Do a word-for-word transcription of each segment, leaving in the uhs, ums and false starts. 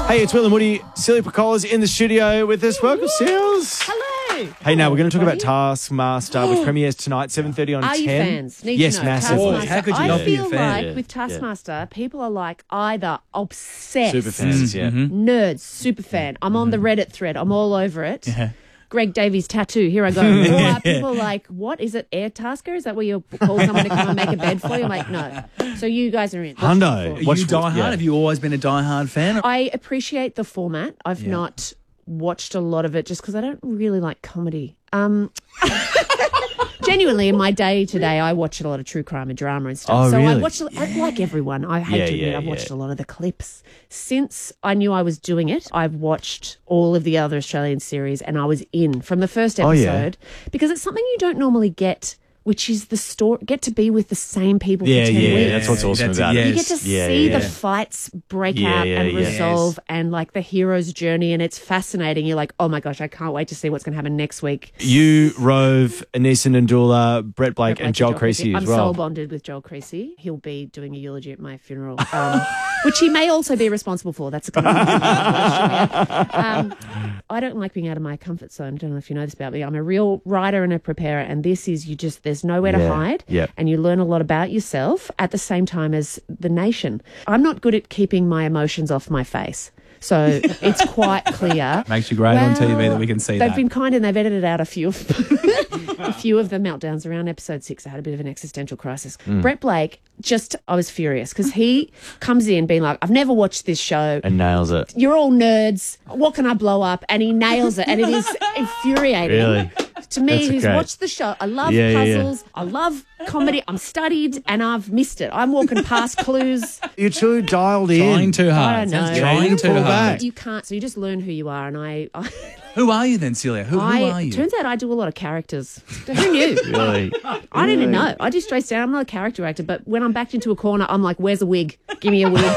Hey, it's Will and Woody. Celia Piccola's in the studio with us. Welcome, Seals. Hello. Hey, now we're going to talk about Taskmaster, which premieres tonight, seven thirty on Are ten. you fans? Need yes, to know. massively. Taskmaster. How could you I not be a feel fan? like Yeah. with Taskmaster, people are like either obsessed, Super fans, yeah. nerds, super fan. I'm on the Reddit thread. I'm all over it. Yeah. Greg Davies tattoo. Here I go. Or are people like, what is it? Air Tasker? Is that where you call someone to come and make a bed for you? I'm like, no. So you guys are in. What's Hundo. your thoughts? Are Watch- you Die Hard? yeah. Have you always been a Die Hard fan? I appreciate the format. I've Yeah. not watched a lot of it just because I don't really like comedy. Um, genuinely, in my day today, I watch a lot of true crime and drama and stuff. Oh, so I really? watched, I, like everyone, I hate Yeah, to admit, yeah, I've watched yeah. a lot of the clips. Since I knew I was doing it, I've watched all of the other Australian series and I was in from the first Oh, episode yeah. because it's something you don't normally get, which is the story, get to be with the same people Yeah, for ten yeah, weeks. that's what's awesome That's- about yeah. it. You get to Yeah, see yeah, the yeah. fights break Yeah, out yeah, and yeah. resolve and like the hero's journey, and it's fascinating. You're like, oh my gosh, I can't wait to see what's going to happen next week. You, Rove, Anissa Ndula, Brett Blake, Brett and Blake Joel Creasy I'm as well. soul bonded with Joel Creasy. He'll be doing a eulogy at my funeral, um, which he may also be responsible for. That's a good um, I don't like being out of my comfort zone. I don't know if you know this about me. I'm a real writer and a preparer, and this is you just there's nowhere to Yeah, hide, yeah. and you learn a lot about yourself at the same time as the nation. I'm not good at keeping my emotions off my face. So it's quite clear. Makes you great on T V that we can see They've that. been kind and they've edited out a few of a few of the meltdowns around episode six. I had a bit of an existential crisis. Mm. Brett Blake, just I was furious because he comes in being like, I've never watched this show. And nails it. You're all nerds. What can I blow up? And he nails it, and it is infuriating. Really? To me, That's who's great. watched the show, I love Yeah, yeah, yeah. puzzles. I love comedy. I'm studied, and I've missed it. I'm walking past clues. You're too dialed Trying in. too hard. I don't Sounds know. Trying Yeah, too pull hard. back. You can't. So you just learn who you are, and I. I Who are you then, Celia? Who, who I, are you? Turns out I do a lot of characters. Who knew? Really? I didn't even know. I do straight down. I'm not a character actor, but when I'm backed into a corner, I'm like, where's a wig? Give me a wig.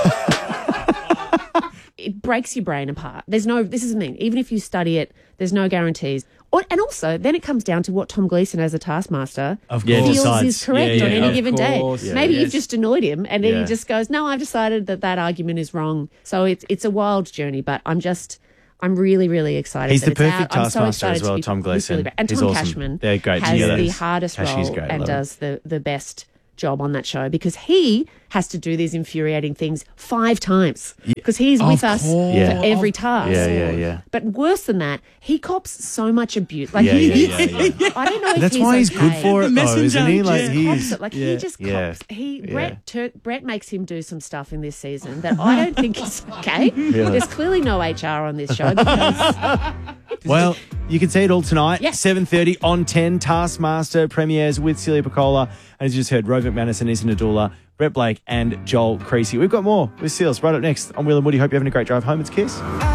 It breaks your brain apart. There's no, this is mean. Even if you study it, there's no guarantees. Or, and also, then it comes down to what Tom Gleeson as a taskmaster Of Yeah, course. feels decides. is correct Yeah, on yeah, any of given course. day. Yeah, Maybe yes. you've just annoyed him, and then Yeah. he just goes, "No, I've decided that that argument is wrong." So it's it's a wild journey, but I'm just. I'm really, really excited. He's that the it's perfect out. I'm so taskmaster excited as well, to be, Tom he's Gleeson. really great. And He's Tom awesome. Cashman They're great has together. the hardest Cash, role he's great. I and love him. does the, the best job on that show because he has to do these infuriating things five times because he's Of with us course. Yeah. for every task. Yeah, yeah, yeah. But worse than that, he cops so much abuse. Like Yeah, he, yeah, yeah, yeah. I don't know if That's he's why he's okay. good for it, The though, isn't he? messenger, Like, yeah. Cops he's... it. Like yeah, he just yeah. cops. He Yeah. Brett Tur- Brett makes him do some stuff in this season that I don't think is okay. Really? There's clearly no H R on this show because Well, you can see it all tonight. Yeah. seven thirty on ten. Taskmaster premieres with Celia Piccola. And as you just heard, Rove McManus and Anissa Ndula, Brett Blake and Joel Creasy. We've got more with Seals right up next on Will and Woody. Hope you're having a great drive home. It's Kiss.